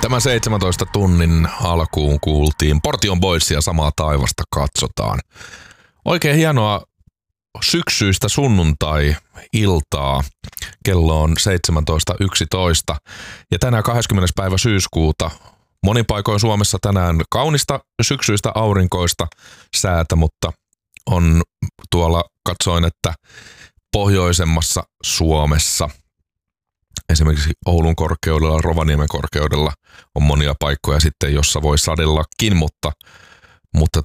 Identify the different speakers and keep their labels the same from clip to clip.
Speaker 1: Tämän 17 tunnin alkuun kuultiin Portion Boysia Samaa taivasta katsotaan. Oikein hienoa syksyistä sunnuntai-iltaa. Kello on 17.11 ja tänään 20. päivä syyskuuta. Monin paikoin Suomessa tänään kaunista syksyistä aurinkoista säätä, mutta on tuolla katsoin, että pohjoisemmassa Suomessa, esimerkiksi Oulun korkeudella, Rovaniemen korkeudella on monia paikkoja sitten, jossa voi sadellakin, mutta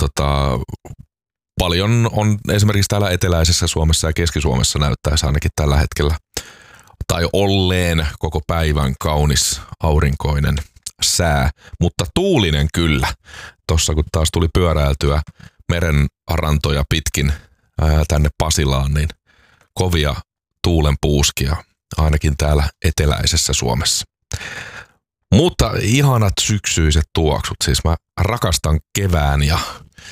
Speaker 1: paljon on esimerkiksi täällä eteläisessä Suomessa ja Keski-Suomessa näyttäisi ainakin tällä hetkellä tai olleen koko päivän kaunis aurinkoinen sää, mutta tuulinen kyllä. Tossa kun taas tuli pyöräiltyä meren rantoja pitkin tänne Pasilaan, niin kovia tuulenpuuskia ainakin täällä eteläisessä Suomessa. Mutta ihanat syksyiset tuoksut, siis mä rakastan kevään ja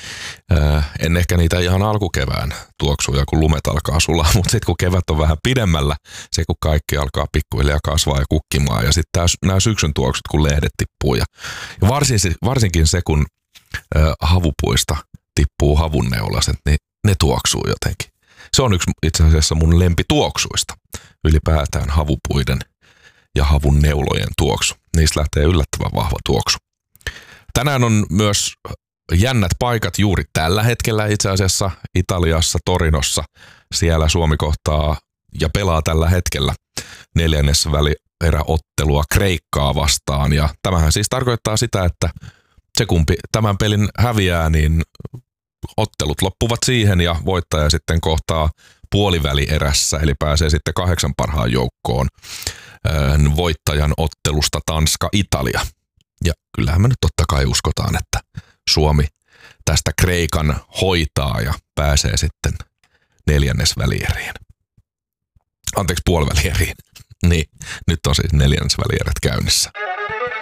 Speaker 1: en ehkä niitä ihan alkukevään tuoksuja, kun lumet alkaa sulaa, mutta sitten kun kevät on vähän pidemmällä, se kun kaikki alkaa pikkuhiljaa kasvaa ja kukkimaan ja sitten nämä syksyn tuoksut, kun lehdet tippuu ja varsinkin se, kun havupuista tippuu havunneulaset, niin ne tuoksuu jotenkin. Se on yksi itse asiassa mun lempituoksuista, ylipäätään havupuiden ja havun neulojen tuoksu. Niistä lähtee yllättävän vahva tuoksu. Tänään on myös jännät paikat juuri tällä hetkellä itse asiassa Italiassa, Torinossa. Siellä Suomi kohtaa ja pelaa tällä hetkellä neljännesvälieräottelua Kreikkaa vastaan. Ja tämähän siis tarkoittaa sitä, että se kumpi tämän pelin häviää, niin ottelut loppuvat siihen ja voittaja sitten kohtaa puolivälierässä, eli pääsee sitten 8 parhaan joukkoon voittajan ottelusta Tanska-Italia. Ja kyllähän me nyt totta kai uskotaan, että Suomi tästä Kreikan hoitaa ja pääsee sitten neljännesvälieriin. Anteeksi, puolivälieriin. Niin, nyt on siis neljännesvälierät käynnissä.